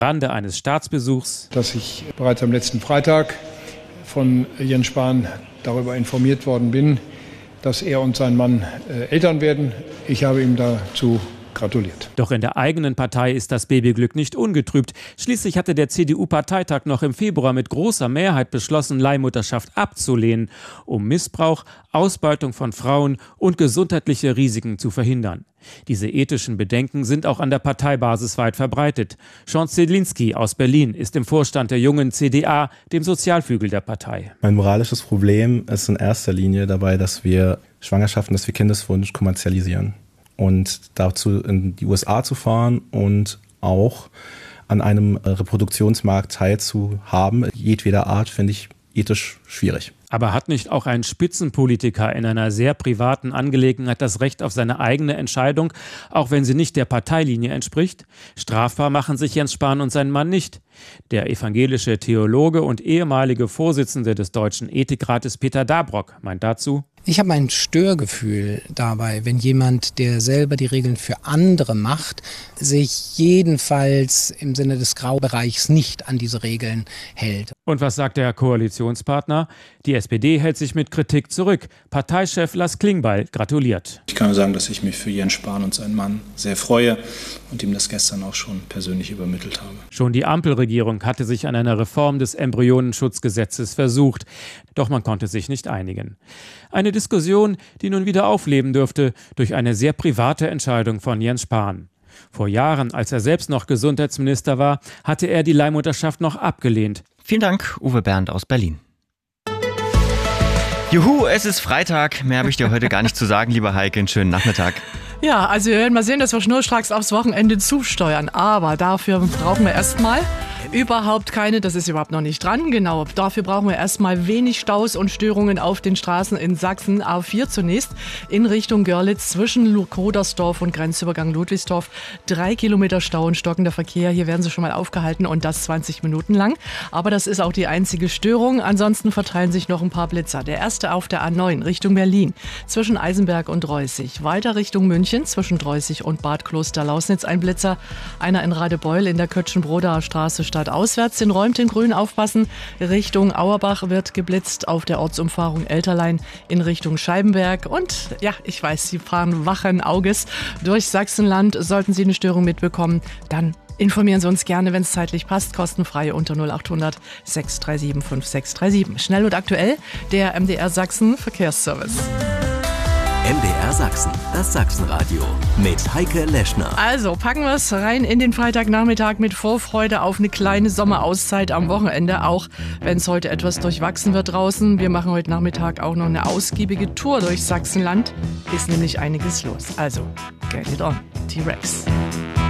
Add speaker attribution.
Speaker 1: Rande eines Staatsbesuchs,
Speaker 2: dass ich bereits am letzten Freitag von Jens Spahn darüber informiert worden bin, dass er und sein Mann Eltern werden. Ich habe ihm dazu gratuliert.
Speaker 1: Doch in der eigenen Partei ist das Babyglück nicht ungetrübt. Schließlich hatte der CDU-Parteitag noch im Februar mit großer Mehrheit beschlossen, Leihmutterschaft abzulehnen, um Missbrauch, Ausbeutung von Frauen und gesundheitliche Risiken zu verhindern. Diese ethischen Bedenken sind auch an der Parteibasis weit verbreitet. Sean Zedlinski aus Berlin ist im Vorstand der jungen CDA, dem Sozialflügel der Partei.
Speaker 3: Mein moralisches Problem ist in erster Linie dabei, dass wir Schwangerschaften, dass wir Kindeswunsch kommerzialisieren. Und dazu in die USA zu fahren und auch an einem Reproduktionsmarkt teilzuhaben, jedweder Art, finde ich ethisch schwierig.
Speaker 1: Aber hat nicht auch ein Spitzenpolitiker in einer sehr privaten Angelegenheit das Recht auf seine eigene Entscheidung, auch wenn sie nicht der Parteilinie entspricht? Strafbar machen sich Jens Spahn und sein Mann nicht. Der evangelische Theologe und ehemalige Vorsitzende des Deutschen Ethikrates Peter Dabrock meint dazu:
Speaker 4: Ich habe ein Störgefühl dabei, wenn jemand, der selber die Regeln für andere macht, sich jedenfalls im Sinne des Graubereichs nicht an diese Regeln hält.
Speaker 1: Und was sagt der Koalitionspartner? Die SPD hält sich mit Kritik zurück. Parteichef Lars Klingbeil gratuliert.
Speaker 5: Ich kann nur sagen, dass ich mich für Jens Spahn und seinen Mann sehr freue und ihm das gestern auch schon persönlich übermittelt habe.
Speaker 1: Schon die Ampelregierung hatte sich an einer Reform des Embryonenschutzgesetzes versucht. Doch man konnte sich nicht einigen. Eine Diskussion, die nun wieder aufleben dürfte durch eine sehr private Entscheidung von Jens Spahn. Vor Jahren, als er selbst noch Gesundheitsminister war, hatte er die Leihmutterschaft noch abgelehnt.
Speaker 6: Vielen Dank, Uwe Bernd aus Berlin. Juhu, es ist Freitag. Mehr habe ich dir heute gar nicht zu sagen, lieber Heike. Einen schönen Nachmittag.
Speaker 7: Ja, also wir werden mal sehen, dass wir schnurstracks aufs Wochenende zusteuern. Aber dafür brauchen wir erstmal überhaupt keine, das ist überhaupt noch nicht dran, genau. Dafür brauchen wir erstmal wenig Staus und Störungen auf den Straßen in Sachsen. A4 zunächst in Richtung Görlitz zwischen Kodersdorf und Grenzübergang Ludwigsdorf. 3 Kilometer Stau und stockender Verkehr. Hier werden sie schon mal aufgehalten und das 20 Minuten lang. Aber das ist auch die einzige Störung. Ansonsten verteilen sich noch ein paar Blitzer. Der erste auf der A9 Richtung Berlin zwischen Eisenberg und Reußig. Weiter Richtung München zwischen Reußig und Bad Kloster-Lausnitz ein Blitzer. Einer in Radebeul in der Kötschenbrodaer Straße auswärts, den räumt in Grün aufpassen. Richtung Auerbach wird geblitzt auf der Ortsumfahrung Elterlein in Richtung Scheibenberg. Und ja, ich weiß, Sie fahren wachen Auges durch Sachsenland. Sollten Sie eine Störung mitbekommen, dann informieren Sie uns gerne, wenn es zeitlich passt. Kostenfrei unter 0800 637 5637. Schnell und aktuell der MDR Sachsen Verkehrsservice.
Speaker 8: MDR Sachsen, das Sachsenradio mit Heike Leschner.
Speaker 7: Also packen wir es rein in den Freitagnachmittag mit Vorfreude auf eine kleine Sommerauszeit am Wochenende, auch wenn es heute etwas durchwachsen wird draußen. Wir machen heute Nachmittag auch noch eine ausgiebige Tour durch Sachsenland. Ist nämlich einiges los. Also, get it on, T-Rex.